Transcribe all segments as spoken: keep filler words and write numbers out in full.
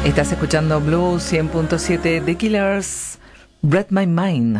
Estás escuchando Blue cien punto siete, The Killers, Read My Mind.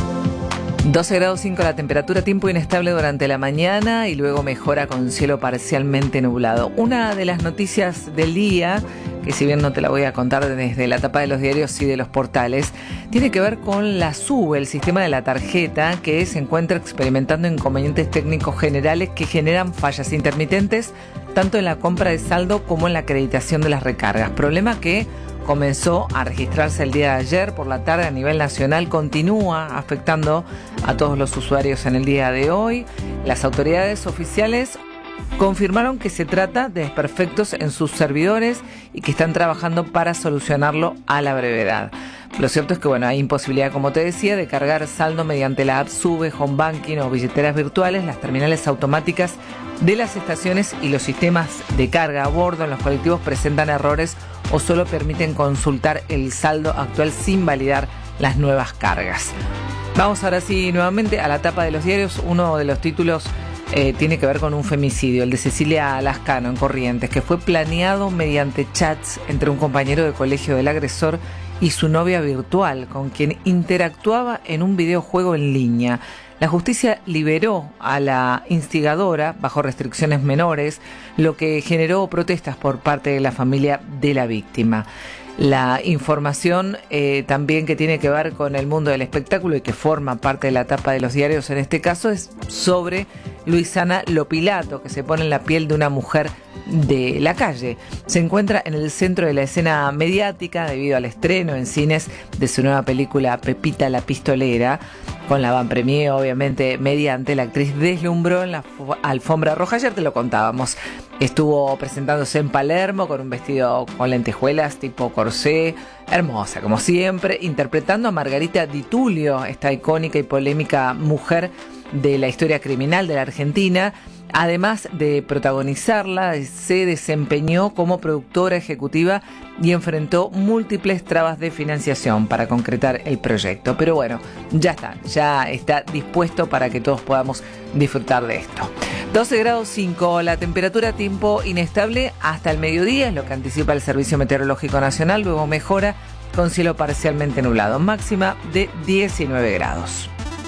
doce grados cinco la temperatura, tiempo inestable durante la mañana y luego mejora con cielo parcialmente nublado. Una de las noticias del día, que si bien no te la voy a contar desde la tapa de los diarios y de los portales, tiene que ver con la SUBE, el sistema de la tarjeta, que se encuentra experimentando inconvenientes técnicos generales que generan fallas intermitentes tanto en la compra de saldo como en la acreditación de las recargas. Problema que comenzó a registrarse el día de ayer por la tarde a nivel nacional, continúa afectando a todos los usuarios en el día de hoy. Las autoridades oficiales confirmaron que se trata de desperfectos en sus servidores y que están trabajando para solucionarlo a la brevedad. Lo cierto es que bueno, hay imposibilidad, como te decía, de cargar saldo mediante la app SUBE, Home Banking o billeteras virtuales. Las terminales automáticas de las estaciones y los sistemas de carga a bordo en los colectivos presentan errores o solo permiten consultar el saldo actual sin validar las nuevas cargas. Vamos ahora sí nuevamente a la tapa de los diarios. Uno de los títulos eh, tiene que ver con un femicidio, el de Cecilia Lascano en Corrientes, que fue planeado mediante chats entre un compañero de colegio del agresor y su novia virtual, con quien interactuaba en un videojuego en línea. La justicia liberó a la instigadora bajo restricciones menores, lo que generó protestas por parte de la familia de la víctima. La información eh, también que tiene que ver con el mundo del espectáculo y que forma parte de la tapa de los diarios en este caso es sobre Luisana Lopilato, que se pone en la piel de una mujer de la calle. Se encuentra en el centro de la escena mediática debido al estreno en cines de su nueva película Pepita la Pistolera. Con la van premier, obviamente, mediante la actriz deslumbró en la fo- alfombra roja. Ayer te lo contábamos. Estuvo presentándose en Palermo con un vestido con lentejuelas tipo corsé, hermosa como siempre, interpretando a Margarita Di Tullio, esta icónica y polémica mujer de la historia criminal de la Argentina. Además de protagonizarla, se desempeñó como productora ejecutiva y enfrentó múltiples trabas de financiación para concretar el proyecto. Pero bueno, ya está, ya está dispuesto para que todos podamos disfrutar de esto. doce grados cinco, la temperatura, tiempo inestable hasta el mediodía, es lo que anticipa el Servicio Meteorológico Nacional, luego mejora con cielo parcialmente nublado, máxima de diecinueve grados.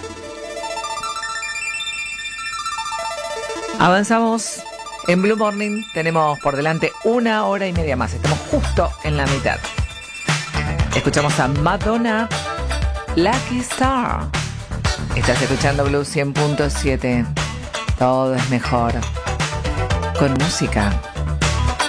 Avanzamos en Blue Morning, tenemos por delante una hora y media más, estamos justo en la mitad. Escuchamos a Madonna, Lucky Star. Estás escuchando Blue cien punto siete, todo es mejor con música.